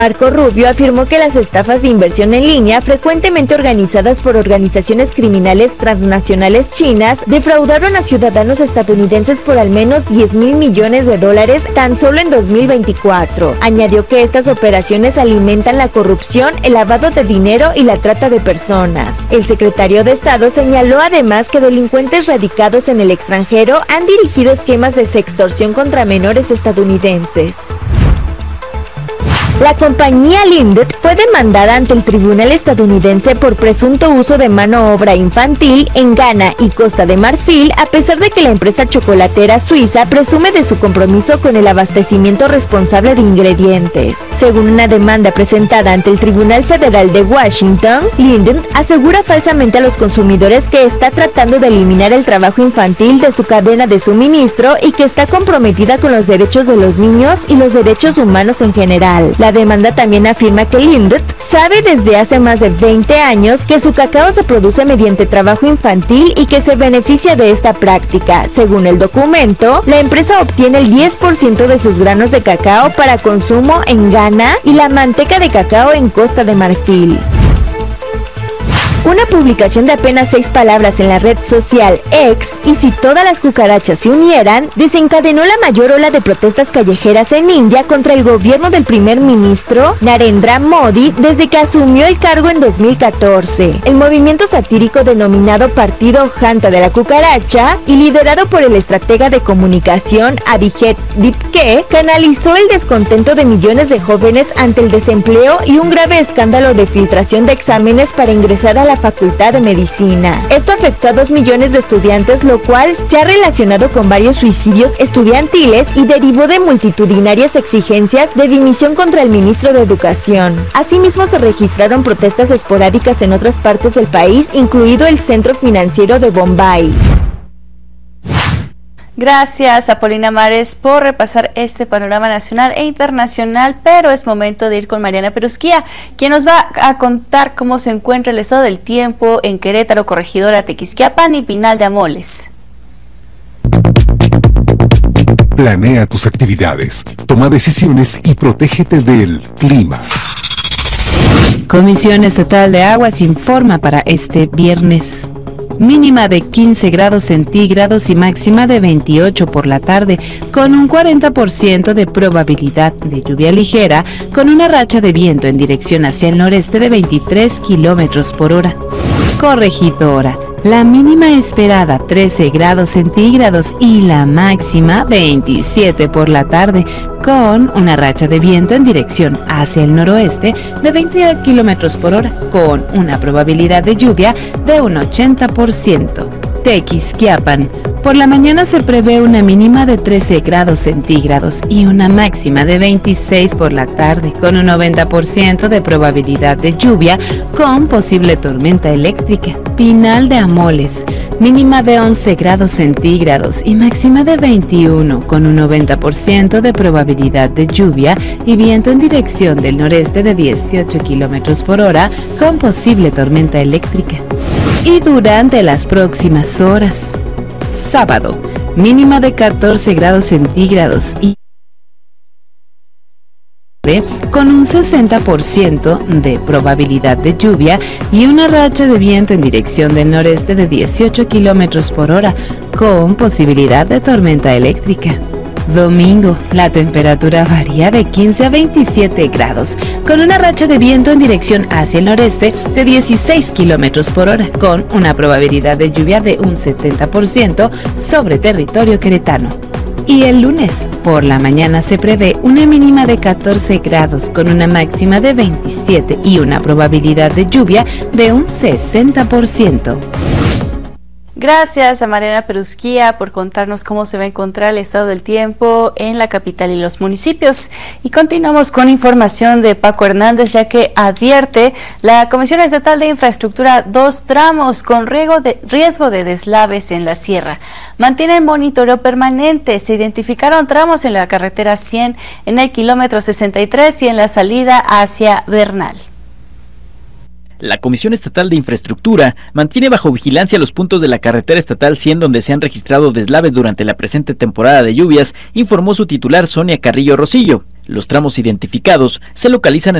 Marco Rubio afirmó que las estafas de inversión en línea, frecuentemente organizadas por organizaciones criminales transnacionales chinas, defraudaron a ciudadanos estadounidenses por al menos $10,000 millones tan solo en 2024. Añadió que estas operaciones alimentan la corrupción, el lavado de dinero y la trata de personas. El secretario de Estado señaló además que delincuentes radicados en el extranjero han dirigido esquemas de sextorsión contra menores estadounidenses. La compañía Lindt fue demandada ante el tribunal estadounidense por presunto uso de mano obra infantil en Ghana y Costa de Marfil, a pesar de que la empresa chocolatera suiza presume de su compromiso con el abastecimiento responsable de ingredientes. Según una demanda presentada ante el Tribunal Federal de Washington, Lindt asegura falsamente a los consumidores que está tratando de eliminar el trabajo infantil de su cadena de suministro y que está comprometida con los derechos de los niños y los derechos humanos en general. La demanda también afirma que Lindt sabe desde hace más de 20 años que su cacao se produce mediante trabajo infantil y que se beneficia de esta práctica. Según el documento, la empresa obtiene el 10% de sus granos de cacao para consumo en Ghana y la manteca de cacao en Costa de Marfil. Una publicación de apenas 6 palabras en la red social X, y si todas las cucarachas se unieran, desencadenó la mayor ola de protestas callejeras en India contra el gobierno del primer ministro Narendra Modi desde que asumió el cargo en 2014. El movimiento satírico denominado Partido Janta de la Cucaracha y liderado por el estratega de comunicación Abhijit Dipke, canalizó el descontento de millones de jóvenes ante el desempleo y un grave escándalo de filtración de exámenes para ingresar a la Facultad de Medicina. Esto afectó a 2 millones de estudiantes, lo cual se ha relacionado con varios suicidios estudiantiles y derivó de multitudinarias exigencias de dimisión contra el ministro de Educación. Asimismo, se registraron protestas esporádicas en otras partes del país, incluido el centro financiero de Bombay. Gracias a Paulina Mares por repasar este panorama nacional e internacional, pero es momento de ir con Mariana Perusquía, quien nos va a contar cómo se encuentra el estado del tiempo en Querétaro, Corregidora, Tequisquiapan y Pinal de Amoles. Planea tus actividades, toma decisiones y protégete del clima. Comisión Estatal de Aguas informa para este viernes. Mínima de 15 grados centígrados y máxima de 28 por la tarde, con un 40% de probabilidad de lluvia ligera, con una racha de viento en dirección hacia el noreste de 23 kilómetros por hora. Corregidora. La mínima esperada 13 grados centígrados y la máxima 27 por la tarde, con una racha de viento en dirección hacia el noroeste de 20 kilómetros por hora, con una probabilidad de lluvia de un 80%. Tequisquiapan. Por la mañana se prevé una mínima de 13 grados centígrados y una máxima de 26 por la tarde, con un 90% de probabilidad de lluvia, con posible tormenta eléctrica. Pinal de Amoles. Mínima de 11 grados centígrados y máxima de 21, con un 90% de probabilidad de lluvia y viento en dirección del noreste de 18 kilómetros por hora, con posible tormenta eléctrica. Y durante las próximas horas, sábado, mínima de 14 grados centígrados y con un 60% de probabilidad de lluvia y una racha de viento en dirección del noreste de 18 kilómetros por hora, con posibilidad de tormenta eléctrica. Domingo, la temperatura varía de 15 a 27 grados, con una racha de viento en dirección hacia el noreste de 16 kilómetros por hora, con una probabilidad de lluvia de un 70% sobre territorio queretano. Y el lunes, por la mañana se prevé una mínima de 14 grados, con una máxima de 27 y una probabilidad de lluvia de un 60%. Gracias a Mariana Perusquía por contarnos cómo se va a encontrar el estado del tiempo en la capital y los municipios. Y continuamos con información de Paco Hernández, ya que advierte la Comisión Estatal de Infraestructura 2 tramos con riesgo de deslaves en la sierra. Mantienen monitoreo permanente. Se identificaron tramos en la carretera 100 en el kilómetro 63 y en la salida hacia Bernal. La Comisión Estatal de Infraestructura mantiene bajo vigilancia los puntos de la carretera estatal 100 donde se han registrado deslaves durante la presente temporada de lluvias, informó su titular Sonia Carrillo Rosillo. Los tramos identificados se localizan